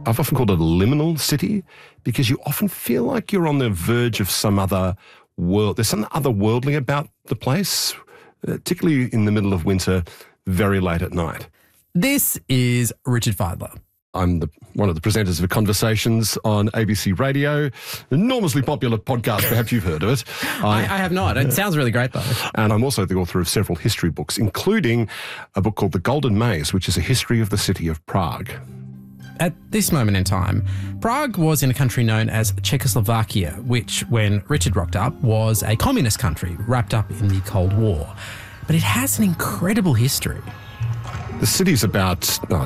I've often called it a liminal city because you often feel like you're on the verge of some other world. There's something otherworldly about the place, particularly in the middle of winter, very late at night. This is Richard Fidler. I'm one of the presenters of Conversations on ABC Radio, an enormously popular podcast. Perhaps you've heard of it. I have not. It sounds really great, though. And I'm also the author of several history books, including a book called The Golden Maze, which is a history of the city of Prague. At this moment in time, Prague was in a country known as Czechoslovakia, which, when Richard rocked up, was a communist country wrapped up in the Cold War. But it has an incredible history. The city's about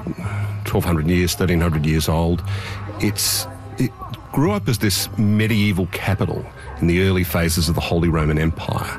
1,200 years, 1,300 years old. It grew up as this medieval capital in the early phases of the Holy Roman Empire.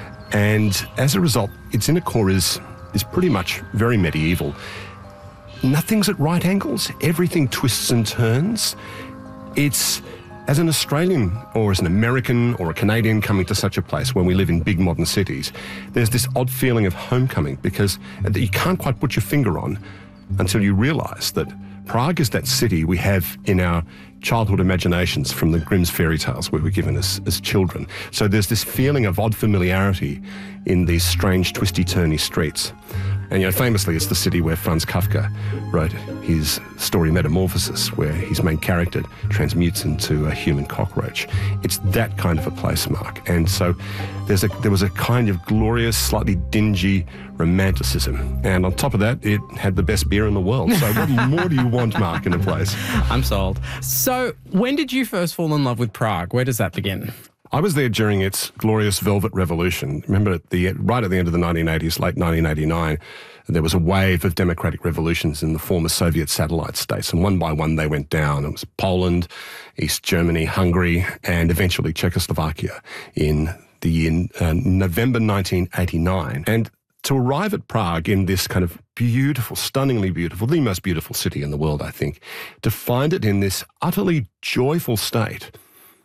And as a result, its inner core is pretty much very medieval. Nothing's at right angles. Everything twists and turns. It's, as an Australian or as an American or a Canadian coming to such a place when we live in big modern cities, there's this odd feeling of homecoming because you can't quite put your finger on until you realise that Prague is that city we have in our childhood imaginations from the Grimm's fairy tales we were given as children. So there's this feeling of odd familiarity in these strange, twisty-turny streets. And, famously, it's the city where Franz Kafka wrote his story Metamorphosis, where his main character transmutes into a human cockroach. It's that kind of a place, Mark. And so there was a kind of glorious, slightly dingy romanticism. And on top of that, it had the best beer in the world. So what more do you want, Mark, in a place? I'm sold. So when did you first fall in love with Prague? Where does that begin? I was there during its glorious Velvet Revolution. Remember, right at the end of the 1980s, late 1989, there was a wave of democratic revolutions in the former Soviet satellite states, and one by one they went down. It was Poland, East Germany, Hungary, and eventually Czechoslovakia in the year November 1989. And to arrive at Prague in this kind of beautiful, stunningly beautiful, the most beautiful city in the world, I think, to find it in this utterly joyful state,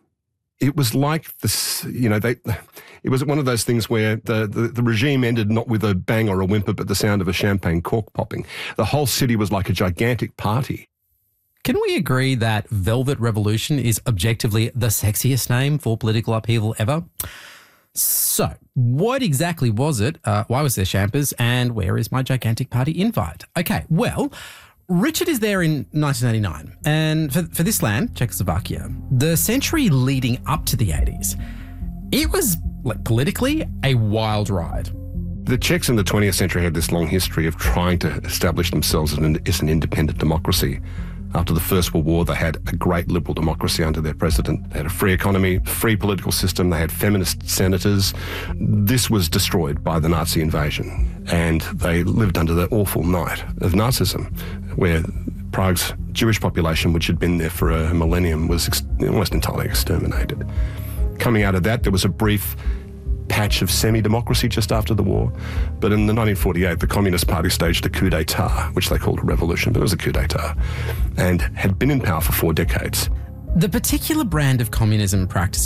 it was like this, it was one of those things where the regime ended not with a bang or a whimper, but the sound of a champagne cork popping. The whole city was like a gigantic party. Can we agree that Velvet Revolution is objectively the sexiest name for political upheaval ever? So, what exactly was it? Why was there champers? And where is my gigantic party invite? Okay, well, Richard is there in 1989, and for this land, Czechoslovakia, the century leading up to the 80s, it was, politically, a wild ride. The Czechs in the 20th century had this long history of trying to establish themselves as an independent democracy. After the First World War, they had a great liberal democracy under their president. They had a free economy, free political system. They had feminist senators. This was destroyed by the Nazi invasion, and they lived under the awful night of Nazism, where Prague's Jewish population, which had been there for a millennium, was almost entirely exterminated. Coming out of that, there was a brief patch of semi-democracy just after the war. But in the 1948, the Communist Party staged a coup d'etat, which they called a revolution, but it was a coup d'etat, and had been in power for 4 decades. The particular brand of communism practiced